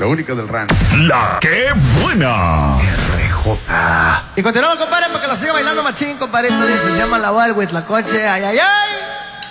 la única del rancho. La que buena. Y continuamos, compadre, porque lo sigue bailando machín, compadrito. Dice, se llama La Huelhuitlacoche. Ay, ay, ay.